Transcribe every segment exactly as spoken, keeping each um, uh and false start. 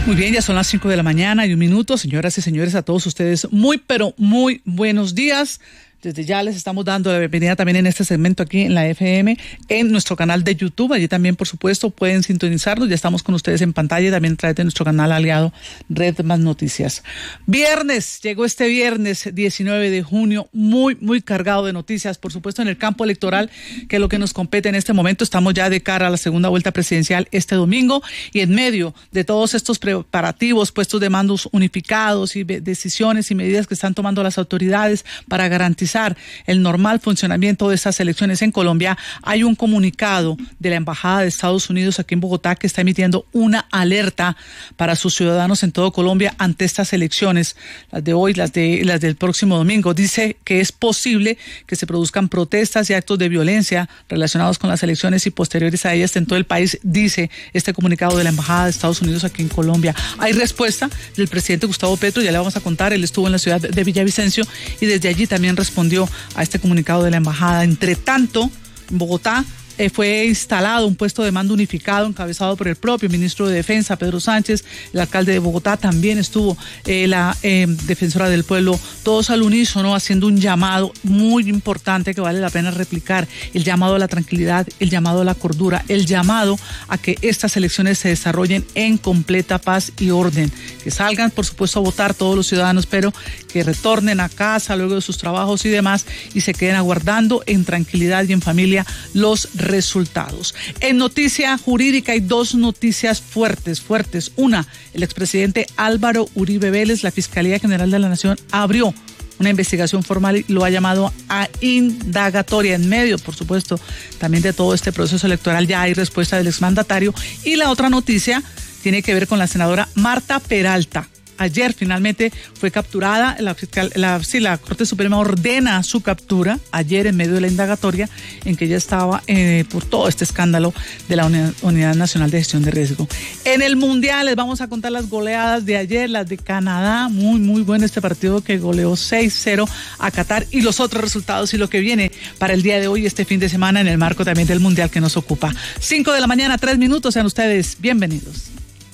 Muy bien, ya son las cinco de la mañana y un minuto. Señoras y señores, a todos ustedes, muy, pero muy buenos días. Desde ya les estamos dando la bienvenida también en este segmento aquí en la F M, en nuestro canal de YouTube. Allí también, por supuesto, pueden sintonizarnos. Ya estamos con ustedes en pantalla, también a través de nuestro canal aliado Red Más Noticias. Viernes, llegó este viernes diecinueve de junio, muy, muy cargado de noticias, por supuesto, en el campo electoral, que es lo que nos compete en este momento. Estamos ya de cara a la segunda vuelta presidencial este domingo, y en medio de todos estos preparativos, puestos de mandos unificados y decisiones y medidas que están tomando las autoridades para garantizar el normal funcionamiento de estas elecciones en Colombia, hay un comunicado de la Embajada de Estados Unidos aquí en Bogotá que está emitiendo una alerta para sus ciudadanos en todo Colombia ante estas elecciones, las de hoy, las de las del próximo domingo. Dice que es posible que se produzcan protestas y actos de violencia relacionados con las elecciones y posteriores a ellas en todo el país, dice este comunicado de la Embajada de Estados Unidos aquí en Colombia. Hay respuesta del presidente Gustavo Petro, ya le vamos a contar, él estuvo en la ciudad de Villavicencio y desde allí también respondió respondió a este comunicado de la embajada. Entre tanto, en Bogotá eh, fue instalado un puesto de mando unificado encabezado por el propio ministro de Defensa, Pedro Sánchez. El alcalde de Bogotá también estuvo, eh, la eh, defensora del pueblo, todos al unísono haciendo un llamado muy importante que vale la pena replicar, el llamado a la tranquilidad, el llamado a la cordura, el llamado a que estas elecciones se desarrollen en completa paz y orden, que salgan por supuesto a votar todos los ciudadanos, pero que retornen a casa luego de sus trabajos y demás y se queden aguardando en tranquilidad y en familia los resultados. En noticia jurídica hay dos noticias fuertes, fuertes. Una, el expresidente Álvaro Uribe Vélez, la Fiscalía General de la Nación abrió una investigación formal y lo ha llamado a indagatoria en medio, por supuesto, también de todo este proceso electoral. Ya hay respuesta del exmandatario. Y la otra noticia tiene que ver con la senadora Marta Peralta. Ayer finalmente fue capturada, la, fiscal, la, sí, la Corte Suprema ordena su captura, ayer en medio de la indagatoria en que ella estaba eh, por todo este escándalo de la Unidad, Unidad Nacional de Gestión de Riesgo. En el Mundial les vamos a contar las goleadas de ayer, las de Canadá, muy muy bueno este partido que goleó seis cero a Qatar, y los otros resultados y lo que viene para el día de hoy, este fin de semana, en el marco también del Mundial que nos ocupa. cinco de la mañana, tres minutos, sean ustedes bienvenidos.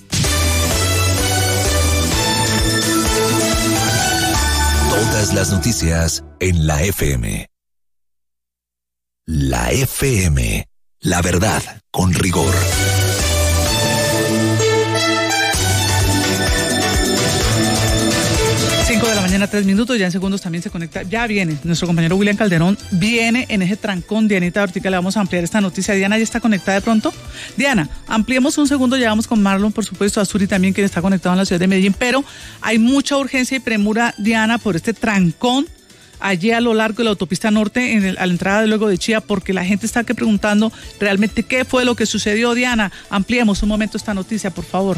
Todas las noticias en la F M. La F M, la verdad con rigor. cinco de la mañana, tres minutos, ya en segundos también se conecta, ya viene nuestro compañero William Calderón, viene en ese trancón. Dianita Ortica, le vamos a ampliar esta noticia. Diana, ¿ya está conectada de pronto? Diana, ampliemos un segundo, ya vamos con Marlon, por supuesto, Azuri también, quien está conectado en la ciudad de Medellín, pero hay mucha urgencia y premura, Diana, por este trancón allí a lo largo de la autopista norte, en el, a la entrada luego de Chía, porque la gente está que preguntando realmente qué fue lo que sucedió. Diana, ampliemos un momento esta noticia, por favor.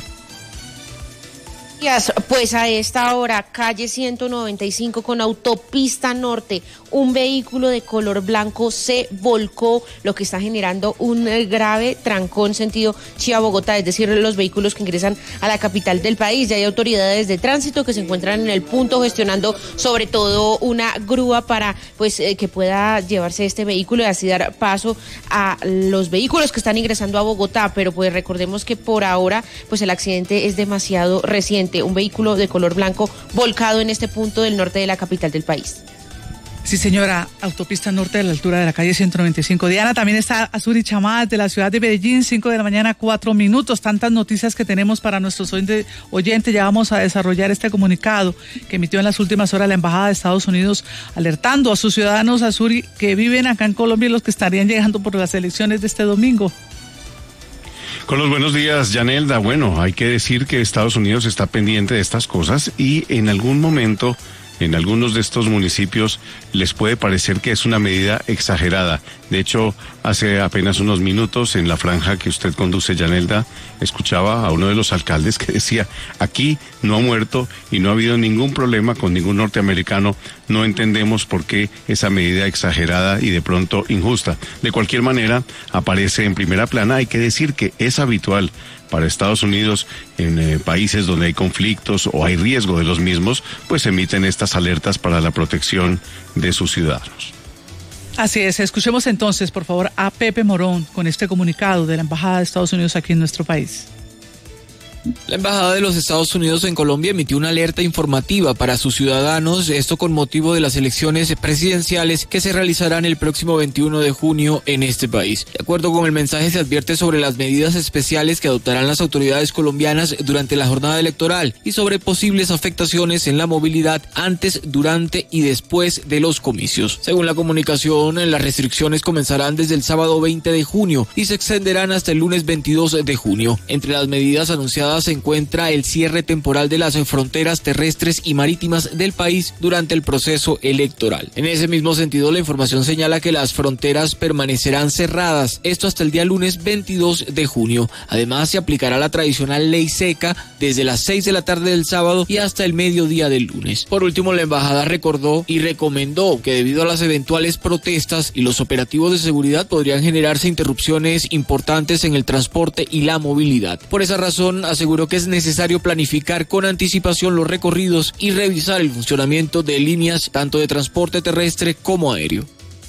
Pues a esta hora, calle ciento noventa y cinco con autopista norte, un vehículo de color blanco se volcó, lo que está generando un grave trancón sentido Chía-Bogotá, es decir, los vehículos que ingresan a la capital del país. Ya hay autoridades de tránsito que se encuentran en el punto gestionando sobre todo una grúa para pues eh, que pueda llevarse este vehículo y así dar paso a los vehículos que están ingresando a Bogotá. Pero pues recordemos que por ahora pues el accidente es demasiado reciente. Un vehículo de color blanco volcado en este punto del norte de la capital del país. Sí, señora, autopista norte a la altura de la calle ciento noventa y cinco. Diana, también está Azuri Chamás de la ciudad de Medellín, cinco de la mañana, cuatro minutos. Tantas noticias que tenemos para nuestros oyentes. Ya vamos a desarrollar este comunicado que emitió en las últimas horas la Embajada de Estados Unidos, alertando a sus ciudadanos, Azuri, que viven acá en Colombia y los que estarían llegando por las elecciones de este domingo. Con los buenos días, Yanelda. Bueno, hay que decir que Estados Unidos está pendiente de estas cosas y en algún momento, en algunos de estos municipios, les puede parecer que es una medida exagerada. De hecho, hace apenas unos minutos, en la franja que usted conduce, Yanelda, escuchaba a uno de los alcaldes que decía, aquí no ha muerto y no ha habido ningún problema con ningún norteamericano. No entendemos por qué esa medida exagerada y de pronto injusta. De cualquier manera, aparece en primera plana. Hay que decir que es habitual para Estados Unidos, en eh, países donde hay conflictos o hay riesgo de los mismos, pues emiten estas alertas para la protección de sus ciudadanos. Así es, escuchemos entonces, por favor, a Pepe Morón con este comunicado de la Embajada de Estados Unidos aquí en nuestro país. La Embajada de los Estados Unidos en Colombia emitió una alerta informativa para sus ciudadanos, esto con motivo de las elecciones presidenciales que se realizarán el próximo veintiuno de junio en este país. De acuerdo con el mensaje, se advierte sobre las medidas especiales que adoptarán las autoridades colombianas durante la jornada electoral y sobre posibles afectaciones en la movilidad antes, durante y después de los comicios. Según la comunicación, las restricciones comenzarán desde el sábado veinte de junio y se extenderán hasta el lunes veintidós de junio. Entre las medidas anunciadas se encuentra el cierre temporal de las fronteras terrestres y marítimas del país durante el proceso electoral. En ese mismo sentido, la información señala que las fronteras permanecerán cerradas, esto hasta el día lunes veintidós de junio. Además, se aplicará la tradicional ley seca desde las seis de la tarde del sábado y hasta el mediodía del lunes. Por último, la embajada recordó y recomendó que debido a las eventuales protestas y los operativos de seguridad podrían generarse interrupciones importantes en el transporte y la movilidad. Por esa razón, aseguró que es necesario planificar con anticipación los recorridos y revisar el funcionamiento de líneas tanto de transporte terrestre como aéreo.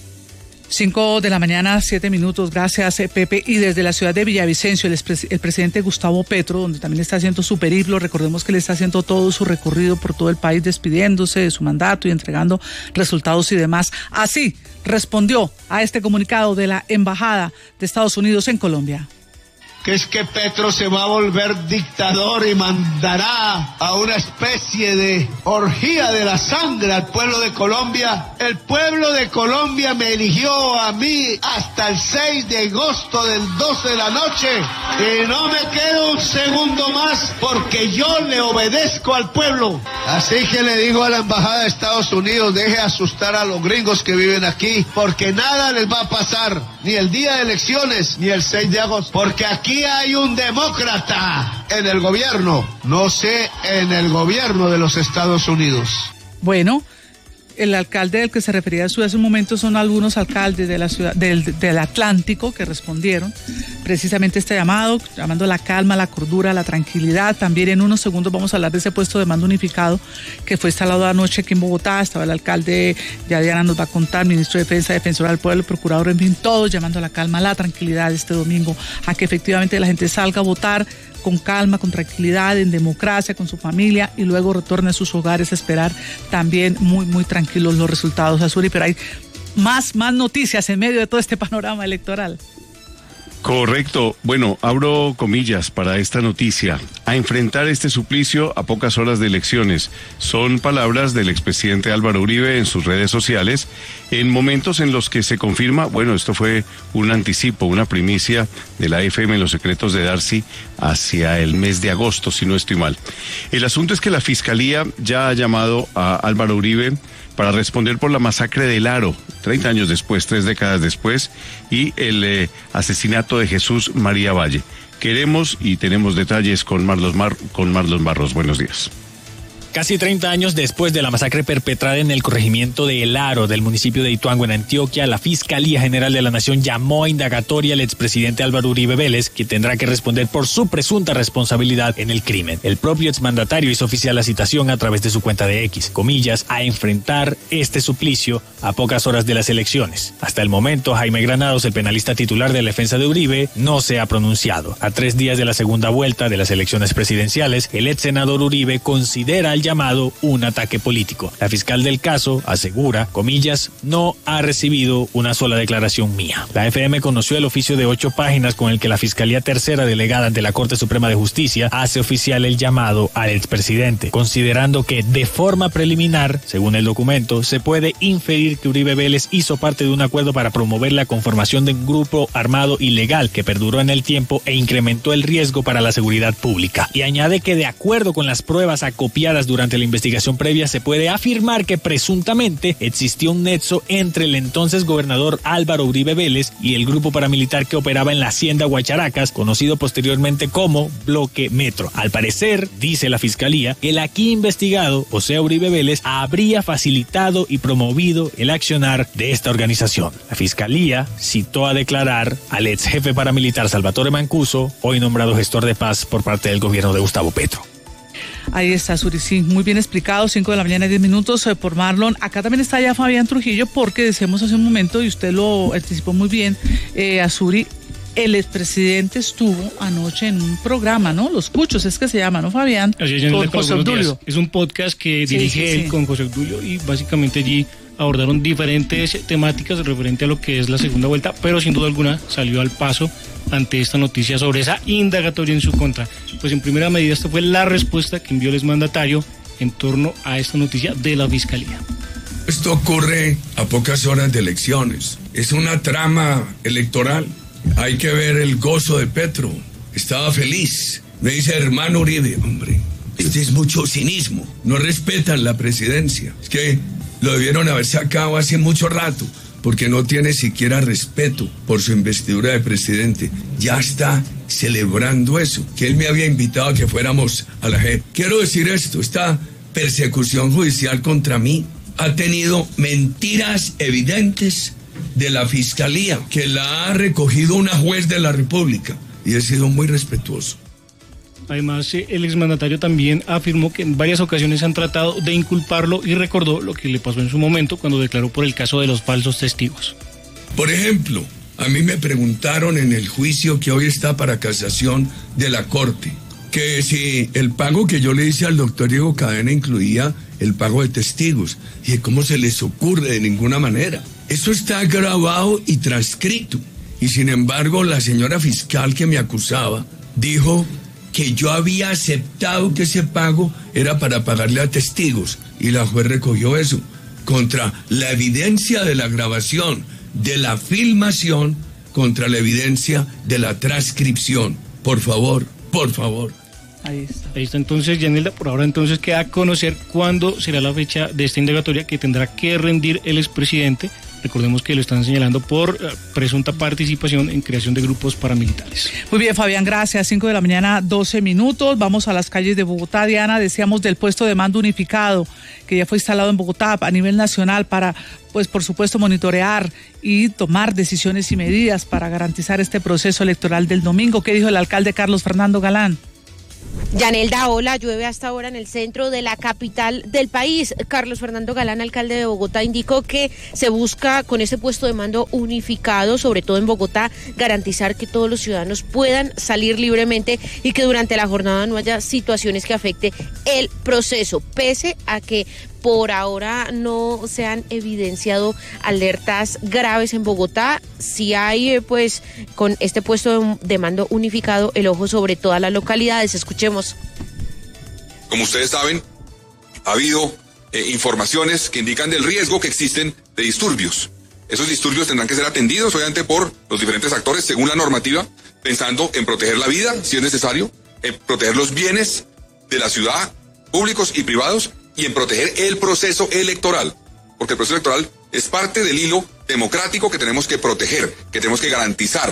Cinco de la mañana, siete minutos. Gracias, Pepe. Y desde la ciudad de Villavicencio, el, expres- el presidente Gustavo Petro, donde también está haciendo su periplo, recordemos que le está haciendo todo su recorrido por todo el país, despidiéndose de su mandato y entregando resultados y demás. Así respondió a este comunicado de la Embajada de Estados Unidos en Colombia. Que es que Petro se va a volver dictador y mandará a una especie de orgía de la sangre al pueblo de Colombia. El pueblo de Colombia me eligió a mí hasta el seis de agosto del doce de la noche y no me quedo un segundo más porque yo le obedezco al pueblo. Así que le digo a la Embajada de Estados Unidos, deje asustar a los gringos que viven aquí, porque nada les va a pasar, ni el día de elecciones, ni el seis de agosto, porque aquí hay un demócrata en el gobierno, no sé, en el gobierno de los Estados Unidos. Bueno, el alcalde del que se refería hace un momento son algunos alcaldes de la ciudad del, del Atlántico que respondieron precisamente este llamado, llamando a la calma, la cordura, la tranquilidad. También en unos segundos vamos a hablar de ese puesto de mando unificado que fue instalado anoche aquí en Bogotá. Estaba el alcalde, ya Diana nos va a contar, ministro de Defensa, defensor del pueblo, procurador, en fin, todos llamando a la calma, a la tranquilidad este domingo, a que efectivamente la gente salga a votar con calma, con tranquilidad, en democracia, con su familia, y luego retorne a sus hogares a esperar también muy, muy tranquilos los resultados, Azuri. Pero hay más, más noticias en medio de todo este panorama electoral. Correcto. Bueno, abro comillas para esta noticia. A enfrentar este suplicio a pocas horas de elecciones. Son palabras del expresidente Álvaro Uribe en sus redes sociales, en momentos en los que se confirma, bueno, esto fue un anticipo, una primicia de la F M en los secretos de Darcy hacia el mes de agosto, si no estoy mal. El asunto es que la Fiscalía ya ha llamado a Álvaro Uribe para responder por la masacre del Aro, treinta años después, tres décadas después, y el eh, asesinato de Jesús María Valle. Queremos y tenemos detalles con Marlos, Mar, con Marlos Barros. Buenos días. Casi treinta años después de la masacre perpetrada en el corregimiento de El Aro del municipio de Ituango, en Antioquia, la Fiscalía General de la Nación llamó a indagatoria al expresidente Álvaro Uribe Vélez, quien tendrá que responder por su presunta responsabilidad en el crimen. El propio exmandatario hizo oficial la citación a través de su cuenta de X, comillas, a enfrentar este suplicio a pocas horas de las elecciones. Hasta el momento, Jaime Granados, el penalista titular de la defensa de Uribe, no se ha pronunciado. A tres días de la segunda vuelta de las elecciones presidenciales, el ex senador Uribe considera el llamado un ataque político. La fiscal del caso asegura, comillas, no ha recibido una sola declaración mía. La F M conoció el oficio de ocho páginas con el que la Fiscalía Tercera delegada ante la Corte Suprema de Justicia hace oficial el llamado al expresidente, considerando que de forma preliminar, según el documento, se puede inferir que Uribe Vélez hizo parte de un acuerdo para promover la conformación de un grupo armado ilegal que perduró en el tiempo e incrementó el riesgo para la seguridad pública. Y añade que de acuerdo con las pruebas acopiadas durante la investigación previa, se puede afirmar que presuntamente existió un nexo entre el entonces gobernador Álvaro Uribe Vélez y el grupo paramilitar que operaba en la hacienda Guacharacas, conocido posteriormente como Bloque Metro. Al parecer, dice la Fiscalía, el aquí investigado, o sea Uribe Vélez, habría facilitado y promovido el accionar de esta organización. La Fiscalía citó a declarar al ex jefe paramilitar Salvatore Mancuso, hoy nombrado gestor de paz por parte del gobierno de Gustavo Petro. Ahí está, Azuri, sí, muy bien explicado, cinco de la mañana, diez minutos, eh, por Marlon. Acá también está ya Fabián Trujillo, porque decíamos hace un momento, y usted lo anticipó muy bien, eh, Azuri, el expresidente estuvo anoche en un programa, ¿no? Los Cuchos, es que se llama, ¿no, Fabián? Así es, con José Obdulio. Es un podcast que dirige sí, sí, él sí. con José Obdulio y básicamente allí abordaron diferentes temáticas referente a lo que es la segunda vuelta, pero sin duda alguna salió al paso ante esta noticia sobre esa indagatoria en su contra. Pues en primera medida esta fue la respuesta que envió el exmandatario en torno a esta noticia de la Fiscalía. Esto ocurre a pocas horas de elecciones. Es una trama electoral. Hay que ver el gozo de Petro. Estaba feliz. Me dice, hermano Uribe, hombre, este es mucho cinismo. No respetan la presidencia. Es que lo debieron haber sacado hace mucho rato, porque no tiene siquiera respeto por su investidura de presidente. Ya está celebrando eso, que él me había invitado a que fuéramos a la J E P. Quiero decir esto, esta persecución judicial contra mí ha tenido mentiras evidentes de la Fiscalía, que la ha recogido una juez de la República, y he sido muy respetuoso. Además, el exmandatario también afirmó que en varias ocasiones han tratado de inculparlo y recordó lo que le pasó en su momento cuando declaró por el caso de los falsos testigos. Por ejemplo, a mí me preguntaron en el juicio que hoy está para casación de la Corte, que si el pago que yo le hice al doctor Diego Cadena incluía el pago de testigos. Y ¿cómo se les ocurre? De ninguna manera. Eso está grabado y transcrito. Y sin embargo, la señora fiscal que me acusaba dijo que yo había aceptado que ese pago era para pagarle a testigos. Y la juez recogió eso contra la evidencia de la grabación, de la filmación, contra la evidencia de la transcripción. Por favor, por favor. Ahí está. Ahí está entonces, Yanelda, por ahora entonces queda a conocer cuándo será la fecha de esta indagatoria que tendrá que rendir el expresidente. Recordemos que lo están señalando por uh, presunta participación en creación de grupos paramilitares. Muy bien, Fabián, gracias. cinco de la mañana, doce minutos. Vamos a las calles de Bogotá. Diana, decíamos del puesto de mando unificado que ya fue instalado en Bogotá a nivel nacional para, pues por supuesto, monitorear y tomar decisiones y medidas para garantizar este proceso electoral del domingo. ¿Qué dijo el alcalde Carlos Fernando Galán? Yanelda, hola, llueve hasta ahora en el centro de la capital del país. Carlos Fernando Galán, alcalde de Bogotá, indicó que se busca con este puesto de mando unificado, sobre todo en Bogotá, garantizar que todos los ciudadanos puedan salir libremente y que durante la jornada no haya situaciones que afecte el proceso, pese a que por ahora no se han evidenciado alertas graves en Bogotá. Sí hay, pues, con este puesto de mando unificado, el ojo sobre todas las localidades. Escuchemos. Como ustedes saben, ha habido eh, informaciones que indican del riesgo que existen de disturbios. Esos disturbios tendrán que ser atendidos, obviamente, por los diferentes actores, según la normativa, pensando en proteger la vida, si es necesario, en proteger los bienes de la ciudad, públicos y privados, y en proteger el proceso electoral, porque el proceso electoral es parte del hilo democrático que tenemos que proteger, que tenemos que garantizar.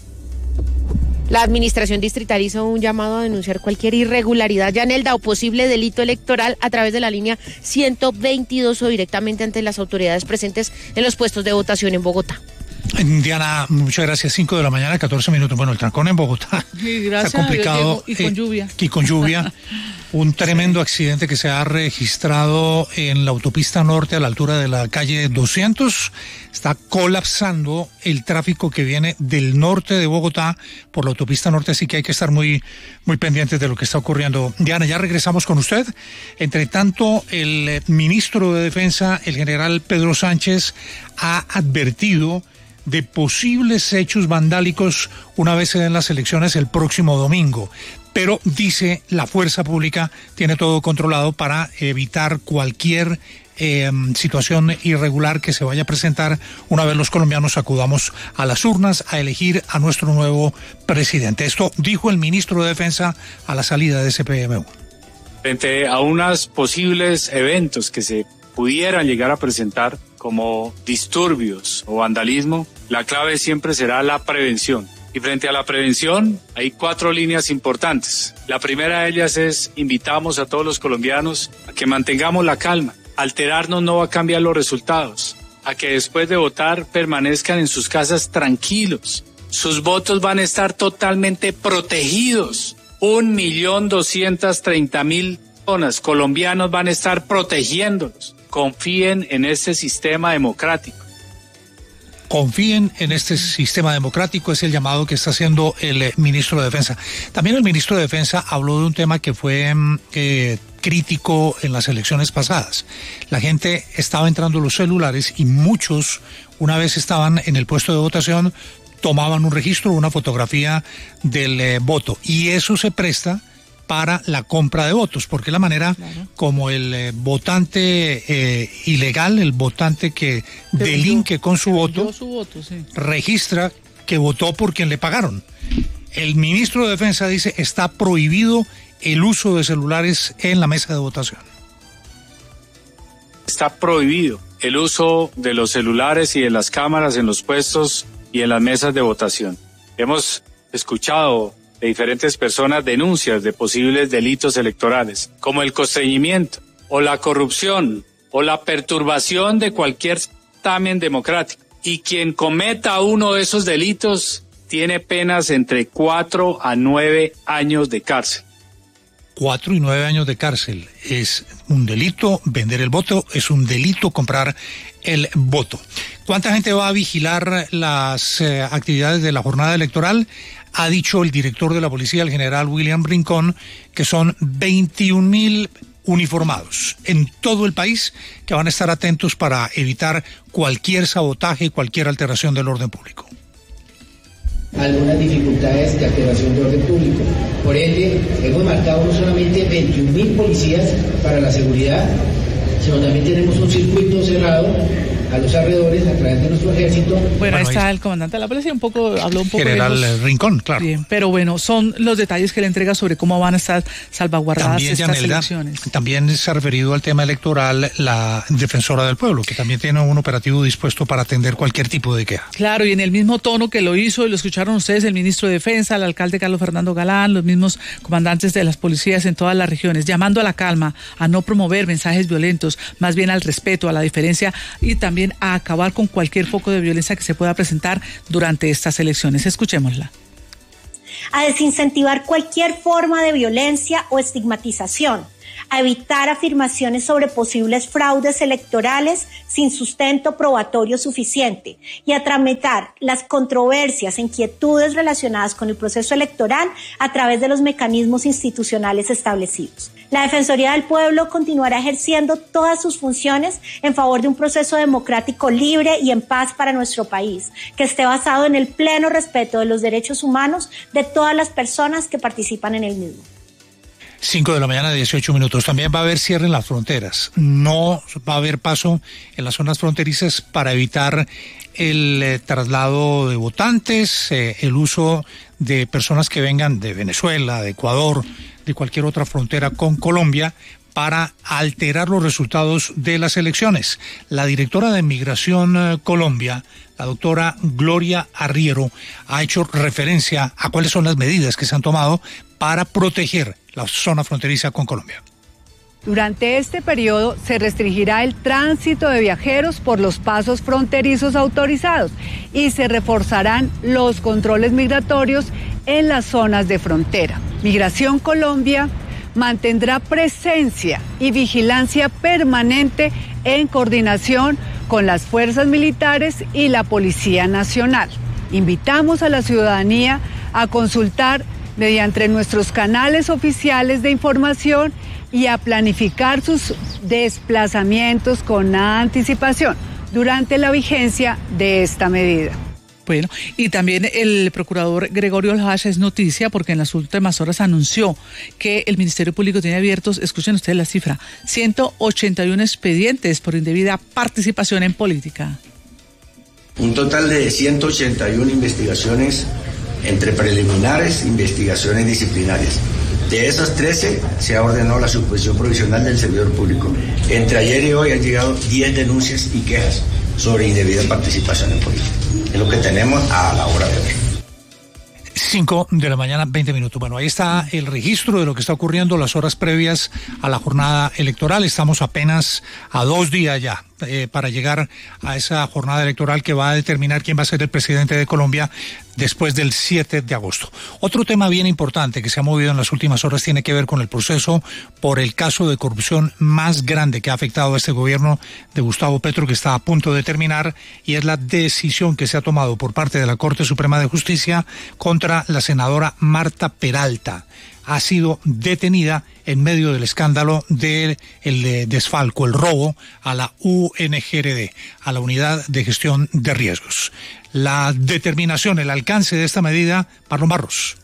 La administración distrital hizo un llamado a denunciar cualquier irregularidad, Yanelda, o posible delito electoral a través de la línea ciento veintidós o directamente ante las autoridades presentes en los puestos de votación en Bogotá. Diana, muchas gracias. cinco de la mañana, catorce minutos. Bueno, el trancón en Bogotá sí, gracias, está complicado. Y con lluvia. Eh, y con lluvia. Un tremendo accidente que se ha registrado en la autopista norte a la altura de la calle doscientos. Está colapsando el tráfico que viene del norte de Bogotá por la autopista norte, así que hay que estar muy, muy pendientes de lo que está ocurriendo. Diana, ya regresamos con usted. Entre tanto, el ministro de Defensa, el general Pedro Sánchez, ha advertido de posibles hechos vandálicos una vez se den las elecciones el próximo domingo. Pero dice la fuerza pública tiene todo controlado para evitar cualquier eh, situación irregular que se vaya a presentar una vez los colombianos acudamos a las urnas a elegir a nuestro nuevo presidente. Esto dijo el ministro de Defensa a la salida de ese P M U. Frente a unos posibles eventos que se pudieran llegar a presentar como disturbios o vandalismo, la clave siempre será la prevención. Y frente a la prevención hay cuatro líneas importantes. La primera de ellas es invitamos a todos los colombianos a que mantengamos la calma. Alterarnos no va a cambiar los resultados. A que después de votar permanezcan en sus casas tranquilos. Sus votos van a estar totalmente protegidos. Un millón doscientas treinta mil personas colombianos van a estar protegiéndolos. Confíen en este sistema democrático. confíen en este sistema democrático, es el llamado que está haciendo el eh, ministro de Defensa. También el ministro de Defensa habló de un tema que fue eh, crítico en las elecciones pasadas. La gente estaba entrando a los celulares y muchos, una vez estaban en el puesto de votación, tomaban un registro, una fotografía del eh, voto, y eso se presta para la compra de votos, porque la manera claro. como el eh, votante eh, ilegal, el votante que Pero delinque yo, con su voto, su voto sí. registra que votó por quien le pagaron. El ministro de Defensa dice está prohibido el uso de celulares en la mesa de votación. Está prohibido el uso de los celulares y de las cámaras en los puestos y en las mesas de votación. Hemos escuchado de diferentes personas denuncias de posibles delitos electorales, como el constreñimiento o la corrupción o la perturbación de cualquier certamen democrático. Y quien cometa uno de esos delitos tiene penas entre cuatro a nueve años de cárcel. Cuatro y nueve años de cárcel. Es un delito vender el voto, es un delito comprar el voto. ¿Cuánta gente va a vigilar las eh, actividades de la jornada electoral? Ha dicho el director de la policía, el general William Rincón, que son veintiún mil uniformados en todo el país que van a estar atentos para evitar cualquier sabotaje y cualquier alteración del orden público. Algunas dificultades de alteración de orden público. Por ende, hemos marcado no solamente veintiún mil policías para la seguridad, sino también tenemos un circuito cerrado a los alrededores a través de nuestro ejército. Bueno, Bueno, ahí está ahí- el comandante de la policía, un poco, habló un poco General lejos. Rincón, claro. Bien, pero bueno, son los detalles que le entrega sobre cómo van a estar salvaguardadas También, estas Yanelda, elecciones. también se ha referido al tema electoral la defensora del pueblo, que también tiene un operativo dispuesto para atender cualquier tipo de queja. Claro, y en el mismo tono que lo hizo, y lo escucharon ustedes, el ministro de Defensa, el alcalde Carlos Fernando Galán, los mismos comandantes de las policías en todas las regiones, llamando a la calma, a no promover mensajes violentos, más bien al respeto, a la diferencia y también a acabar con cualquier foco de violencia que se pueda presentar durante estas elecciones. Escuchémosla. A desincentivar cualquier forma de violencia o estigmatización, a evitar afirmaciones sobre posibles fraudes electorales sin sustento probatorio suficiente y a tramitar las controversias e inquietudes relacionadas con el proceso electoral a través de los mecanismos institucionales establecidos. La Defensoría del Pueblo continuará ejerciendo todas sus funciones en favor de un proceso democrático libre y en paz para nuestro país, que esté basado en el pleno respeto de los derechos humanos de todas las personas que participan en el mismo. cinco de la mañana, dieciocho minutos. También va a haber cierre en las fronteras. No va a haber paso en las zonas fronterizas para evitar el eh, traslado de votantes, eh, el uso de personas que vengan de Venezuela, de Ecuador, de cualquier otra frontera con Colombia, para alterar los resultados de las elecciones. La directora de Migración eh, Colombia, la doctora Gloria Arriero, ha hecho referencia a cuáles son las medidas que se han tomado para proteger la zona fronteriza con Colombia. Durante este periodo se restringirá el tránsito de viajeros por los pasos fronterizos autorizados y se reforzarán los controles migratorios en las zonas de frontera. Migración Colombia mantendrá presencia y vigilancia permanente en coordinación con las fuerzas militares y la Policía Nacional. Invitamos a la ciudadanía a consultar mediante nuestros canales oficiales de información y a planificar sus desplazamientos con anticipación durante la vigencia de esta medida. Bueno, y también el procurador Gregorio Aljash es noticia porque en las últimas horas anunció que el Ministerio Público tiene abiertos, escuchen ustedes la cifra, ciento ochenta y uno expedientes por indebida participación en política. Un total de ciento ochenta y una investigaciones entre preliminares e investigaciones disciplinarias. De esas trece se ha ordenado la suspensión provisional del servidor público. Entre ayer y hoy han llegado diez denuncias y quejas sobre indebida participación en política. Es lo que tenemos a la hora de hoy. cinco de la mañana, veinte minutos. Bueno, ahí está el registro de lo que está ocurriendo las horas previas a la jornada electoral. Estamos apenas a dos días ya eh, para llegar a esa jornada electoral que va a determinar quién va a ser el presidente de Colombia después del siete de agosto. Otro tema bien importante que se ha movido en las últimas horas tiene que ver con el proceso por el caso de corrupción más grande que ha afectado a este gobierno de Gustavo Petro, que está a punto de terminar, y es la decisión que se ha tomado por parte de la Corte Suprema de Justicia contra la senadora Marta Peralta. Ha sido detenida en medio del escándalo del de desfalco, el robo a la U N G R D, a la Unidad de Gestión de Riesgos. La determinación, el alcance de esta medida, Marlon Barros.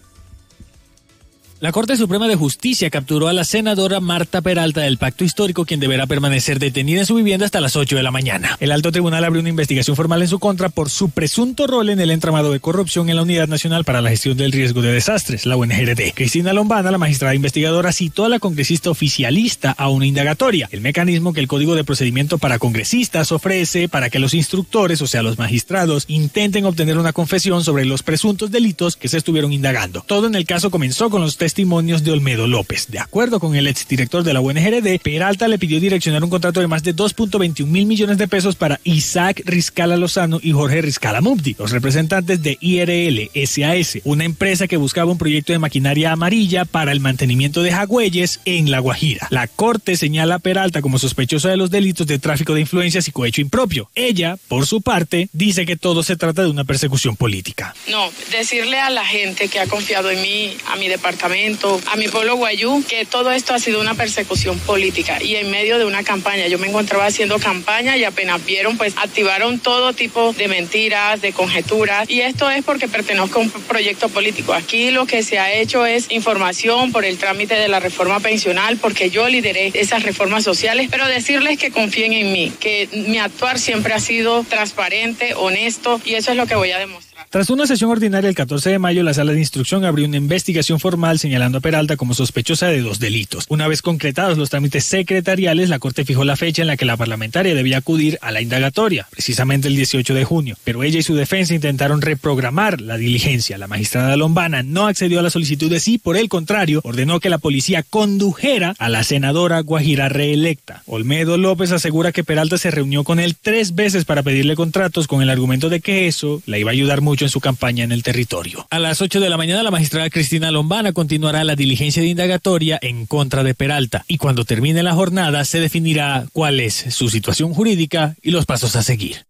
La Corte Suprema de Justicia capturó a la senadora Marta Peralta del Pacto Histórico, quien deberá permanecer detenida en su vivienda hasta las ocho de la mañana. El alto tribunal abrió una investigación formal en su contra por su presunto rol en el entramado de corrupción en la Unidad Nacional para la Gestión del Riesgo de Desastres, la U N G R D. Cristina Lombana, la magistrada investigadora, citó a la congresista oficialista a una indagatoria, el mecanismo que el Código de Procedimiento para Congresistas ofrece para que los instructores, o sea, los magistrados, intenten obtener una confesión sobre los presuntos delitos que se estuvieron indagando. Todo en el caso comenzó con los testimonios testimonios de Olmedo López. De acuerdo con el exdirector de la U N G R D, Peralta le pidió direccionar un contrato de más de dos punto veintiún mil millones de pesos para Isaac Riscala Lozano y Jorge Riscala Mubdi, los representantes de I R L S A S, una empresa que buscaba un proyecto de maquinaria amarilla para el mantenimiento de jagüeyes en La Guajira. La Corte señala a Peralta como sospechosa de los delitos de tráfico de influencias y cohecho impropio. Ella, por su parte, dice que todo se trata de una persecución política. No, decirle a la gente que ha confiado en mí, a mi departamento, a mi pueblo guayú, que todo esto ha sido una persecución política y en medio de una campaña. Yo me encontraba haciendo campaña y apenas vieron, pues activaron todo tipo de mentiras, de conjeturas, y esto es porque pertenezco a un proyecto político. Aquí lo que se ha hecho es información por el trámite de la reforma pensional, porque yo lideré esas reformas sociales, pero decirles que confíen en mí, que mi actuar siempre ha sido transparente, honesto, y eso es lo que voy a demostrar. Tras una sesión ordinaria el catorce de mayo, la Sala de Instrucción abrió una investigación formal señalando a Peralta como sospechosa de dos delitos. Una vez concretados los trámites secretariales, la Corte fijó la fecha en la que la parlamentaria debía acudir a la indagatoria, precisamente el dieciocho de junio. Pero ella y su defensa intentaron reprogramar la diligencia. La magistrada Lombana no accedió a la solicitud de sí, por el contrario, ordenó que la policía condujera a la senadora guajira reelecta. Olmedo López asegura que Peralta se reunió con él tres veces para pedirle contratos con el argumento de que eso la iba a ayudar mucho en su campaña en el territorio. A las ocho de la mañana, la magistrada Cristina Lombana continuará la diligencia de indagatoria en contra de Peralta, y cuando termine la jornada se definirá cuál es su situación jurídica y los pasos a seguir.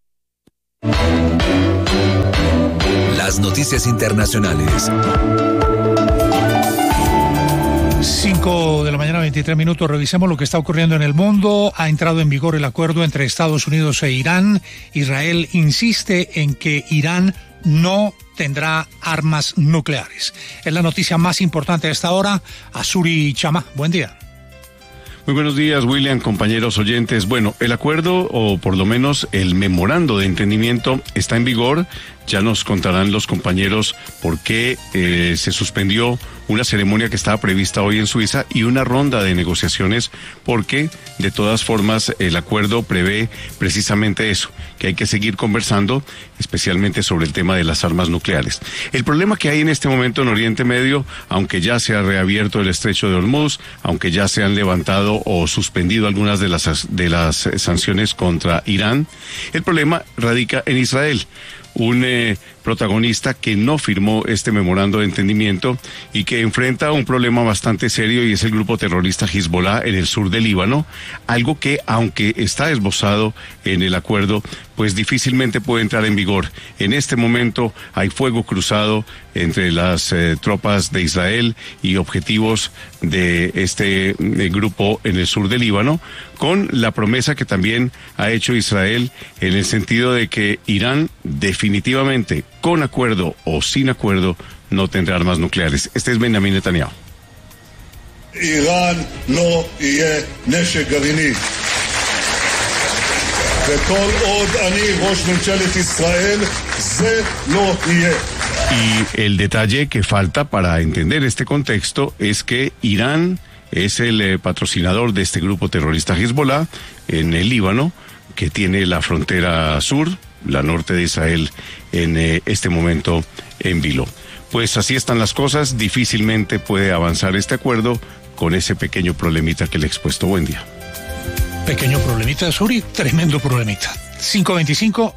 Las noticias internacionales. cinco de la mañana, veintitrés minutos. Revisemos lo que está ocurriendo en el mundo. Ha entrado en vigor el acuerdo entre Estados Unidos e Irán. Israel insiste en que Irán no tendrá armas nucleares. Es la noticia más importante a esta hora. Azuri Chama, buen día. Muy buenos días, William, compañeros oyentes. Bueno, el acuerdo, o por lo menos el memorando de entendimiento, está en vigor. Ya nos contarán los compañeros por qué eh, se suspendió una ceremonia que estaba prevista hoy en Suiza y una ronda de negociaciones, porque de todas formas el acuerdo prevé precisamente eso, que hay que seguir conversando, especialmente sobre el tema de las armas nucleares. El problema que hay en este momento en Oriente Medio, aunque ya se ha reabierto el estrecho de Hormuz, aunque ya se han levantado o suspendido algunas de las, de las sanciones contra Irán, el problema radica en Israel. Un eh, protagonista que no firmó este memorando de entendimiento y que enfrenta un problema bastante serio, y es el grupo terrorista Hezbollah en el sur del Líbano, algo que, aunque está esbozado en el acuerdo, pues difícilmente puede entrar en vigor. En este momento hay fuego cruzado entre las eh, tropas de Israel y objetivos de este eh, grupo en el sur del Líbano, con la promesa que también ha hecho Israel en el sentido de que Irán definitivamente, con acuerdo o sin acuerdo, no tendrá armas nucleares. Este es Benjamin Netanyahu. Irán no yeh neshek garini. וכל עוד אני ראש ממשלת ישראל, זה לא יהיה. Y el detalle que falta para entender este contexto es que Irán es el eh, patrocinador de este grupo terrorista Hezbollah en el Líbano, que tiene la frontera sur, la norte de Israel, en eh, este momento en vilo. Pues así están las cosas, difícilmente puede avanzar este acuerdo con ese pequeño problemita que le he expuesto. Buen día. Pequeño problemita, Suri, tremendo problemita. cinco veinticinco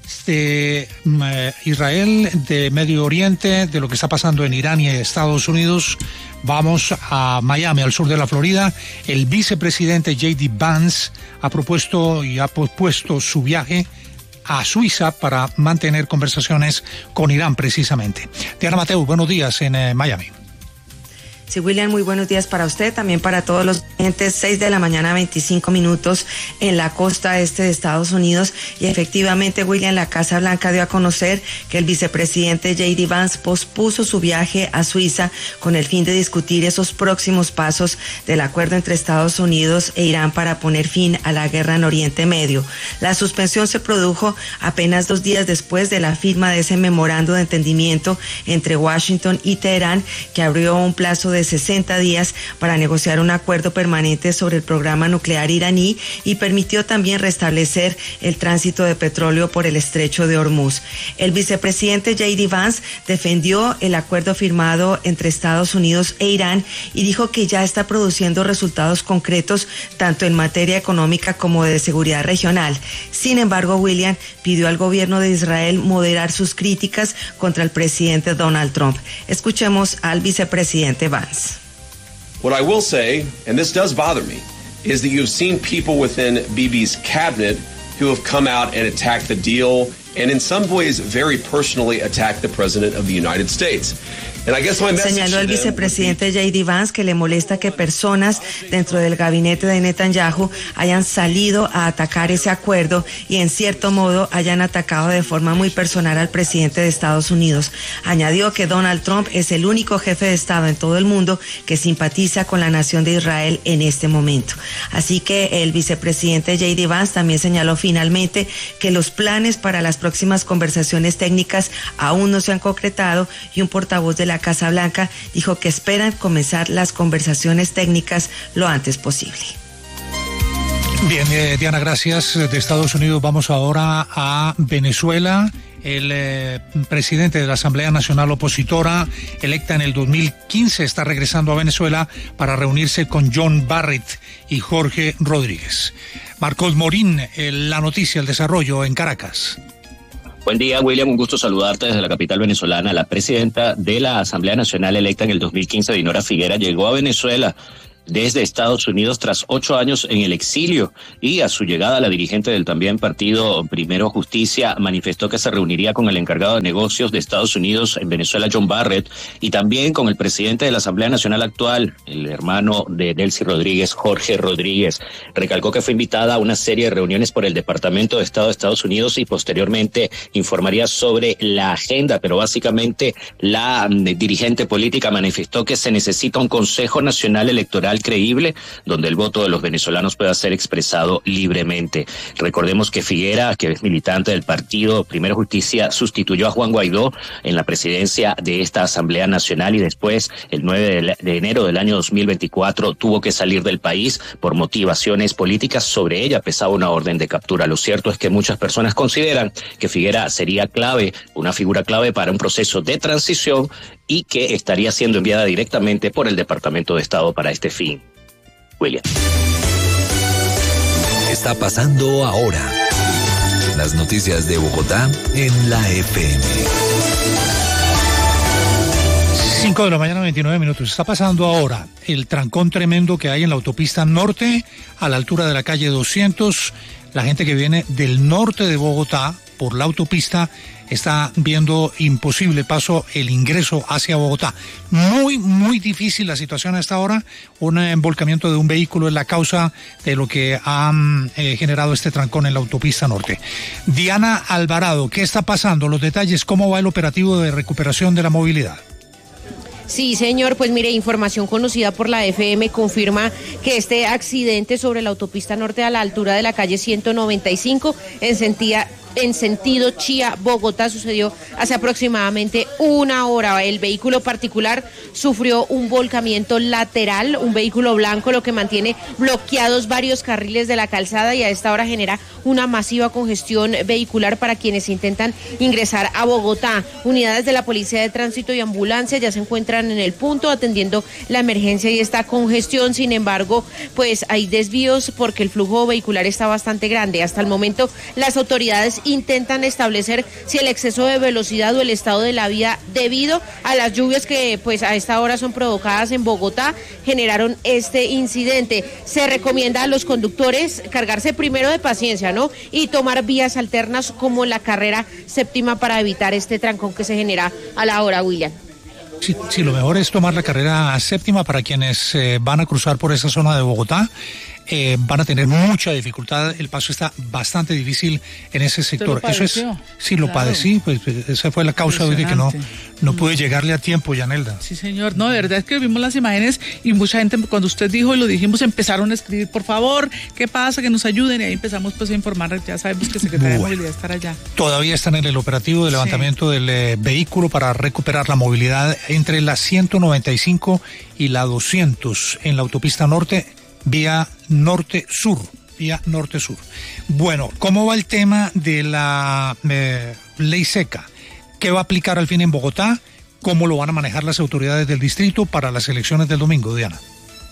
de eh, Israel, de Medio Oriente, de lo que está pasando en Irán y Estados Unidos. Vamos a Miami, al sur de la Florida. El vicepresidente J D Vance ha propuesto y ha pospuesto su viaje a Suiza para mantener conversaciones con Irán precisamente. Diana Mateu, buenos días en eh, Miami. Sí, William, muy buenos días para usted, también para todos los clientes. Seis de la mañana, veinticinco minutos en la costa este de Estados Unidos. Y efectivamente, William, la Casa Blanca dio a conocer que el vicepresidente J D Vance pospuso su viaje a Suiza con el fin de discutir esos próximos pasos del acuerdo entre Estados Unidos e Irán para poner fin a la guerra en Oriente Medio. La suspensión se produjo apenas dos días después de la firma de ese memorando de entendimiento entre Washington y Teherán, que abrió un plazo de sesenta días para negociar un acuerdo permanente sobre el programa nuclear iraní y permitió también restablecer el tránsito de petróleo por el estrecho de Hormuz. El vicepresidente J D Vance defendió el acuerdo firmado entre Estados Unidos e Irán y dijo que ya está produciendo resultados concretos tanto en materia económica como de seguridad regional. Sin embargo, William pidió al gobierno de Israel moderar sus críticas contra el presidente Donald Trump. Escuchemos al vicepresidente Vance. What I will say, and this does bother me, is that you've seen people within Bibi's cabinet who have come out and attacked the deal and in some ways very personally attacked the President of the United States. Señaló el vicepresidente J D Vance que le molesta que personas dentro del gabinete de Netanyahu hayan salido a atacar ese acuerdo y en cierto modo hayan atacado de forma muy personal al presidente de Estados Unidos. Añadió que Donald Trump es el único jefe de Estado en todo el mundo que simpatiza con la nación de Israel en este momento. Así que el vicepresidente J D Vance también señaló finalmente que los planes para las próximas conversaciones técnicas aún no se han concretado y un portavoz de la Casa Blanca dijo que esperan comenzar las conversaciones técnicas lo antes posible. Bien, eh, Diana, gracias. De Estados Unidos vamos ahora a Venezuela. El eh, presidente de la Asamblea Nacional Opositora, electa en el dos mil quince, está regresando a Venezuela para reunirse con John Barrett y Jorge Rodríguez. Marcos Morín, eh, la noticia, el desarrollo en Caracas. Buen día, William. Un gusto saludarte desde la capital venezolana. La presidenta de la Asamblea Nacional electa en el dos mil quince, Dinora Figuera, llegó a Venezuela desde Estados Unidos tras ocho años en el exilio, y a su llegada la dirigente del también partido Primero Justicia manifestó que se reuniría con el encargado de negocios de Estados Unidos en Venezuela, John Barrett, y también con el presidente de la Asamblea Nacional actual, el hermano de Delcy Rodríguez, Jorge Rodríguez. Recalcó que fue invitada a una serie de reuniones por el Departamento de Estado de Estados Unidos y posteriormente informaría sobre la agenda, pero básicamente la dirigente política manifestó que se necesita un Consejo Nacional Electoral creíble, donde el voto de los venezolanos pueda ser expresado libremente. Recordemos que Figuera, que es militante del partido Primero Justicia, sustituyó a Juan Guaidó en la presidencia de esta Asamblea Nacional y después, el nueve de enero del año dos mil veinticuatro, tuvo que salir del país por motivaciones políticas. Sobre ella pesaba una orden de captura. Lo cierto es que muchas personas consideran que Figuera sería clave, una figura clave para un proceso de transición y que estaría siendo enviada directamente por el Departamento de Estado para este fin. William. Está pasando ahora. Las noticias de Bogotá en la F M. cinco de la mañana, veintinueve minutos. Está pasando ahora el trancón tremendo que hay en la autopista norte, a la altura de la calle doscientos. La gente que viene del norte de Bogotá por la autopista está viendo imposible paso el ingreso hacia Bogotá. Muy, muy difícil la situación a esta hora. Un embolcamiento de un vehículo es la causa de lo que ha eh, generado este trancón en la autopista norte. Diana Alvarado, ¿qué está pasando? Los detalles, ¿cómo va el operativo de recuperación de la movilidad? Sí, señor, pues mire, información conocida por la F M confirma que este accidente sobre la autopista norte a la altura de la calle ciento noventa y cinco en sentida, en sentido Chía-Bogotá sucedió hace aproximadamente una hora. El vehículo particular sufrió un volcamiento lateral, un vehículo blanco, lo que mantiene bloqueados varios carriles de la calzada y a esta hora genera una masiva congestión vehicular para quienes intentan ingresar a Bogotá. Unidades de la Policía de Tránsito y Ambulancia ya se encuentran en el punto atendiendo la emergencia y esta congestión. Sin embargo, pues hay desvíos porque el flujo vehicular está bastante grande. Hasta el momento, las autoridades intentan establecer si el exceso de velocidad o el estado de la vía debido a las lluvias que pues a esta hora son provocadas en Bogotá generaron este incidente. Se recomienda a los conductores cargarse primero de paciencia, ¿no? Y tomar vías alternas como la carrera séptima para evitar este trancón que se genera a la hora, William. Sí, sí, lo mejor es tomar la carrera séptima para quienes eh, van a cruzar por esa zona de Bogotá. Eh, van a tener mucha dificultad, el paso está bastante difícil en ese sector. Eso es, sí, lo claro. padecí, pues esa fue la causa de que no, no pude llegarle a tiempo, Yanelda. Sí, señor, no, de verdad es que vimos las imágenes y mucha gente, cuando usted dijo y lo dijimos, empezaron a escribir, por favor, ¿qué pasa? Que nos ayuden, y ahí empezamos pues a informar, ya sabemos que Secretaría bueno, de Movilidad estará allá. Todavía están en el operativo de levantamiento sí. del eh, vehículo para recuperar la movilidad entre la ciento noventa y cinco y la doscientos en la autopista norte, vía norte-sur, vía norte-sur. Bueno, ¿cómo va el tema de la eh, ley seca? ¿Qué va a aplicar al fin en Bogotá? ¿Cómo lo van a manejar las autoridades del distrito para las elecciones del domingo, Diana?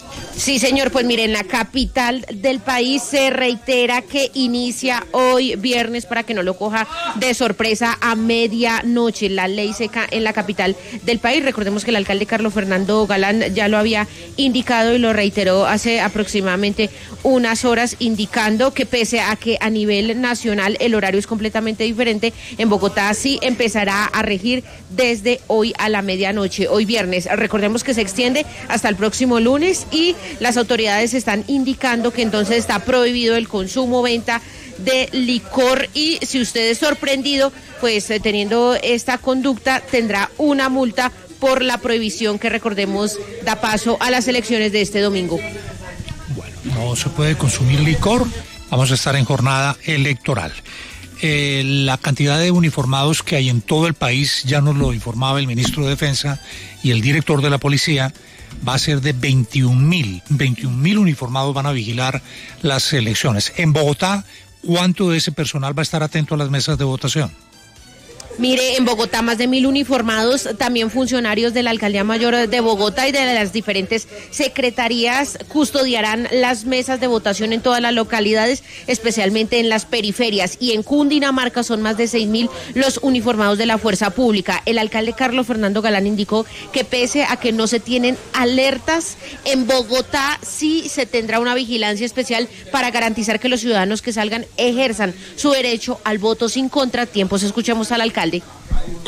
Sí, señor, pues mire, en la capital del país se reitera que inicia hoy viernes, para que no lo coja de sorpresa, a medianoche la ley seca en la capital del país. Recordemos que el alcalde Carlos Fernando Galán ya lo había indicado y lo reiteró hace aproximadamente unas horas, indicando que pese a que a nivel nacional el horario es completamente diferente, en Bogotá sí empezará a regir desde hoy a la medianoche, hoy viernes. Recordemos que se extiende hasta el próximo lunes y las autoridades están indicando que entonces está prohibido el consumo, venta de licor y si usted es sorprendido, pues eh, teniendo esta conducta tendrá una multa por la prohibición que, recordemos, da paso a las elecciones de este domingo. Bueno, no se puede consumir licor, vamos a estar en jornada electoral. Eh, la cantidad de uniformados que hay en todo el país, ya nos lo informaba el ministro de Defensa y el director de la policía, va a ser de veintiún mil. veintiún mil uniformados van a vigilar las elecciones. En Bogotá, ¿cuánto de ese personal va a estar atento a las mesas de votación? Mire, en Bogotá más de mil uniformados, también funcionarios de la Alcaldía Mayor de Bogotá y de las diferentes secretarías custodiarán las mesas de votación en todas las localidades, especialmente en las periferias. Y en Cundinamarca son más de seis mil los uniformados de la fuerza pública. El alcalde Carlos Fernando Galán indicó que pese a que no se tienen alertas, en Bogotá sí se tendrá una vigilancia especial para garantizar que los ciudadanos que salgan ejerzan su derecho al voto sin contratiempos. Escuchemos al alcalde.